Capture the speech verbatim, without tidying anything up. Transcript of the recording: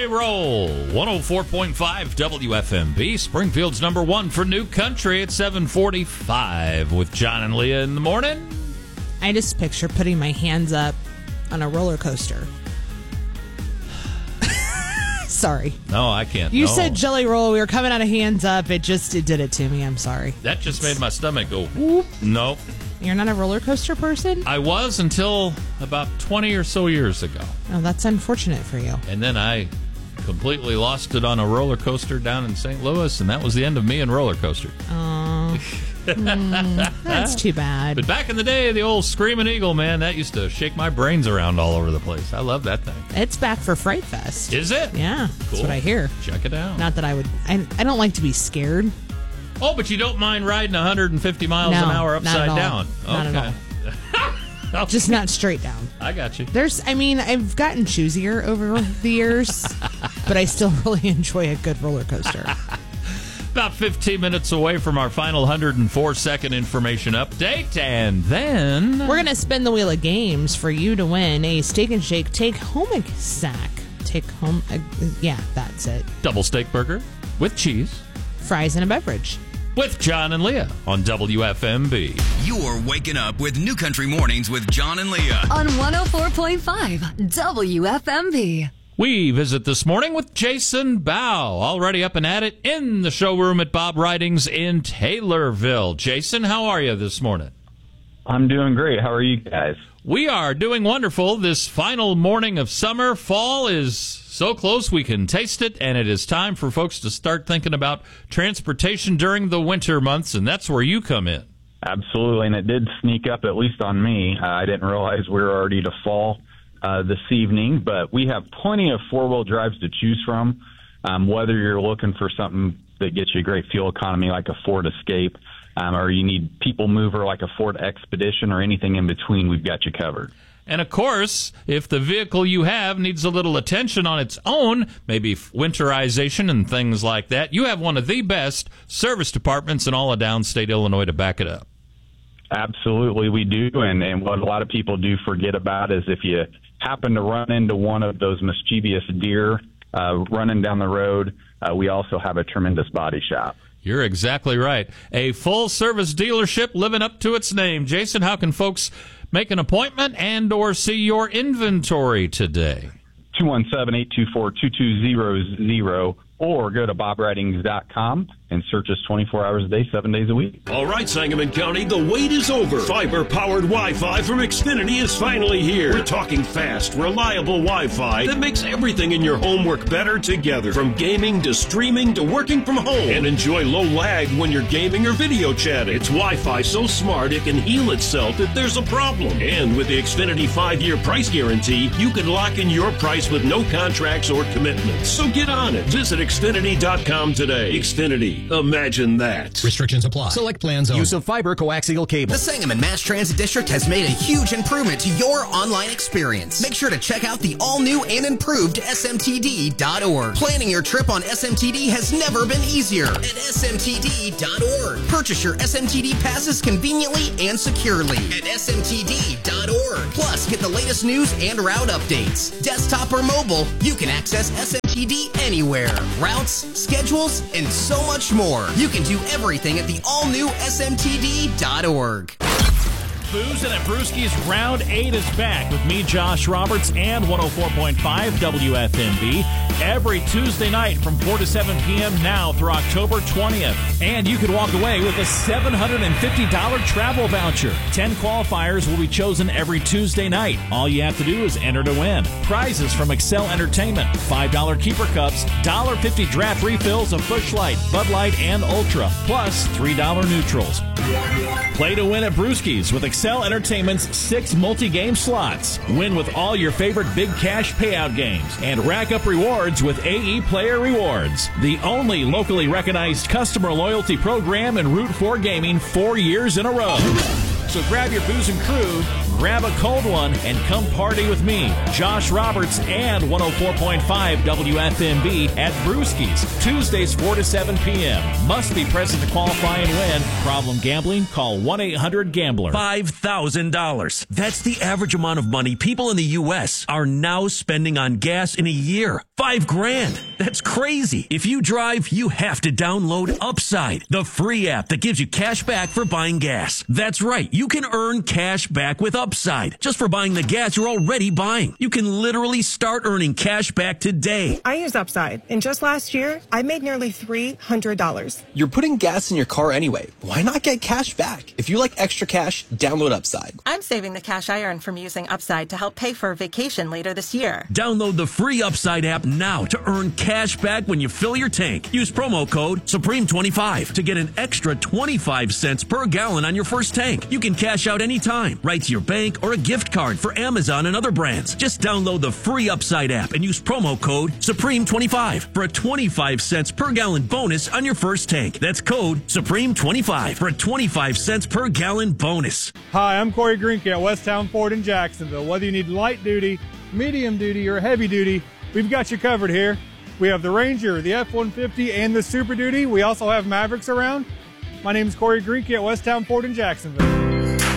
Roll, one oh four point five W F M B, Springfield's number one for new country at seven forty-five with John and Leah in the morning. I just picture putting my hands up on a roller coaster. Sorry. No, I can't. You no. said Jelly Roll. We were coming out of hands up. It just it did it to me. I'm sorry. That just made my stomach go whoop. No. You're not a roller coaster person? I was until about twenty or so years ago. Oh, that's unfortunate for you. And then I completely lost it on a roller coaster down in Saint Louis, and that was the end of me and roller coaster. Oh, mm, that's too bad. But back in the day, the old Screaming Eagle, man, that used to shake my brains around all over the place. I love that thing. It's back for Fright Fest. Is it? Yeah, cool. That's what I hear. Check it out. Not that I would. I, I don't like to be scared. Oh, but you don't mind riding one hundred fifty miles no, an hour upside not at down? all. Not okay. at all. Just not straight down. I got you. There's, I mean, I've gotten choosier over the years, but I still really enjoy a good roller coaster. About fifteen minutes away from our final one hundred four second information update, and then we're going to spin the wheel of games for you to win a Steak and Shake take home sack. Take home, uh, yeah, that's it. Double steak burger with cheese, fries, and a beverage. With John and Leah on W F M B. You're waking up with New Country Mornings with John and Leah on one oh four point five W F M B. We visit this morning with Jason Bow, already up and at it in the showroom at Bob Ridings in Taylorville. Jason, how are you this morning? I'm doing great. How are you guys? We are doing wonderful. This final morning of summer. Fall is so close we can taste it, and it is time for folks to start thinking about transportation during the winter months, and that's where you come in. Absolutely, and it did sneak up, at least on me. Uh, I didn't realize we were already to fall uh, this evening, but we have plenty of four-wheel drives to choose from, um, whether you're looking for something that gets you a great fuel economy like a Ford Escape, um, or you need people mover like a Ford Expedition, or anything in between, we've got you covered. And, of course, if the vehicle you have needs a little attention on its own, maybe winterization and things like that, you have one of the best service departments in all of downstate Illinois to back it up. Absolutely, we do. And, and what a lot of people do forget about is if you happen to run into one of those mischievous deer uh, running down the road, uh, we also have a tremendous body shop. You're exactly right. A full-service dealership living up to its name. Jason, how can folks make an appointment and or see your inventory today? two one seven, eight two four, two two zero zero or go to bob ridings dot com and search us twenty-four hours a day, seven days a week. All right, Sangamon County, the wait is over. Fiber-powered Wi-Fi from Xfinity is finally here. We're talking fast, reliable Wi-Fi that makes everything in your home work better together. From gaming to streaming to working from home. And enjoy low lag when you're gaming or video chatting. It's Wi-Fi so smart it can heal itself if there's a problem. And with the Xfinity five-year price guarantee, you can lock in your price with no contracts or commitments. So get on it. Visit Xfinity dot com today. Xfinity. Imagine that. Restrictions apply. Select plans only. Use of fiber coaxial cable. The Sangamon Mass Transit District has made a huge improvement to your online experience. Make sure to check out the all-new and improved S M T D dot org. Planning your trip on S M T D has never been easier at S M T D dot org. Purchase your S M T D passes conveniently and securely at S M T D dot org. Plus, get the latest news and route updates. Desktop or mobile, you can access S M T D anywhere. Routes, schedules, and so much more. You can do everything at the all-new S M T D dot org. Boozin' at Brewski's Round eight is back with me, Josh Roberts, and one oh four point five W F M B every Tuesday night from four to seven p.m. now through October twentieth. And you could walk away with a seven hundred fifty dollars travel voucher. Ten qualifiers will be chosen every Tuesday night. All you have to do is enter to win. Prizes from Excel Entertainment, five dollars keeper cups, one dollar fifty draft refills of Busch Light, Bud Light, and Ultra, plus three dollars neutrals. Play to win at Brewski's with Excel Entertainment's six multi-game slots. Win with all your favorite big cash payout games and rack up rewards with A E Player Rewards, the only locally recognized customer loyalty program in Route four Gaming four years in a row. So grab your booze and crew, grab a cold one, and come party with me, Josh Roberts, and one oh four point five W F M B at Brewski's, Tuesdays four to seven p.m. Must be present to qualify and win. Problem gambling? Call one eight hundred gambler. five thousand dollars. That's the average amount of money people in the U S are now spending on gas in a year. Five grand. That's crazy. If you drive, you have to download Upside, the free app that gives you cash back for buying gas. That's right. You can earn cash back with Upside just for buying the gas you're already buying. You can literally start earning cash back today. I use Upside, and just last year, I made nearly three hundred dollars. You're putting gas in your car anyway. Why not get cash back? If you like extra cash, download Upside. I'm saving the cash I earn from using Upside to help pay for a vacation later this year. Download the free Upside app now to earn cash back when you fill your tank. Use promo code Supreme twenty-five to get an extra twenty-five cents per gallon on your first tank. You can cash out anytime, right to your bank or a gift card for Amazon and other brands. Just download the free Upside app and use promo code Supreme twenty-five for a twenty-five cents per gallon bonus on your first tank. That's code Supreme twenty-five for a twenty-five cents per gallon bonus. Hi, I'm Corey Greenke at Westtown Ford in Jacksonville. Whether you need light duty, medium duty, or heavy duty, we've got you covered here. We have the Ranger, the F one fifty, and the Super Duty. We also have Mavericks around. My name is Corey Greenke at Westtown Ford in Jacksonville.